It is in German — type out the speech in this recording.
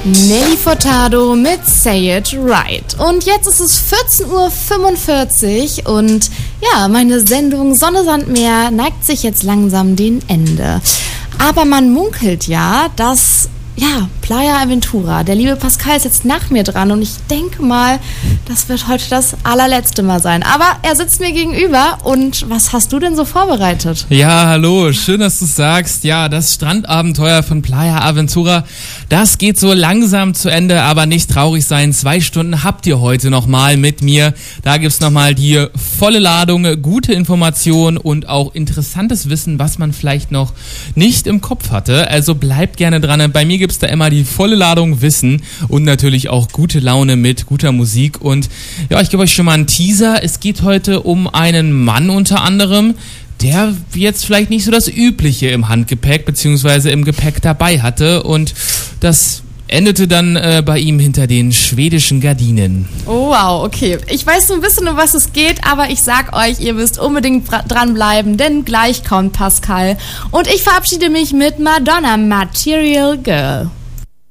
Nelly Furtado mit Say It Right. Und jetzt ist es 14:45 Uhr und ja, meine Sendung Sonne, Sand, Meer neigt sich jetzt langsam dem Ende. Aber man munkelt ja, dass Playa Aventura, der liebe Pascal ist jetzt nach mir dran und ich denke mal, das wird heute das allerletzte Mal sein. Aber er sitzt mir gegenüber und was hast du denn so vorbereitet? Ja, hallo, schön, dass du es sagst. Ja, das Strandabenteuer von Playa Aventura, das geht so langsam zu Ende, aber nicht traurig sein. 2 Stunden habt ihr heute nochmal mit mir. Da gibt's nochmal die volle Ladung, gute Informationen und auch interessantes Wissen, was man vielleicht noch nicht im Kopf hatte. Also bleibt gerne dran. Bei mir gibt's da immer die volle Ladung Wissen und natürlich auch gute Laune mit guter Musik. Und ja, ich gebe euch schon mal einen Teaser. Es geht heute um einen Mann unter anderem, der jetzt vielleicht nicht so das Übliche im Handgepäck bzw. im Gepäck dabei hatte. Und das endete dann bei ihm hinter den schwedischen Gardinen. Oh wow, okay. Ich weiß so ein bisschen, um was es geht, aber ich sag euch, ihr müsst unbedingt dranbleiben, denn gleich kommt Pascal. Und ich verabschiede mich mit Madonna, Material Girl.